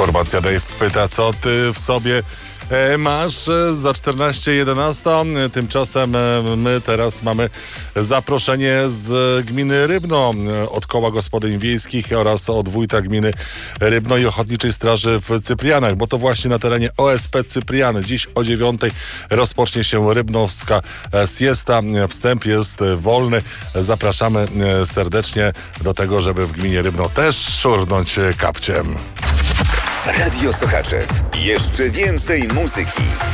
Formacja Dave pyta, co ty w sobie masz za 14:11. Tymczasem my teraz mamy zaproszenie z gminy Rybno od Koła Gospodyń Wiejskich oraz od wójta gminy Rybno i Ochotniczej Straży w Cyprianach, bo to właśnie na terenie OSP Cypriany. Dziś o 9:00 rozpocznie się rybnowska siesta. Wstęp jest wolny. Zapraszamy serdecznie do tego, żeby w gminie Rybno też szurnąć kapciem. Radio Sochaczew. Jeszcze więcej muzyki.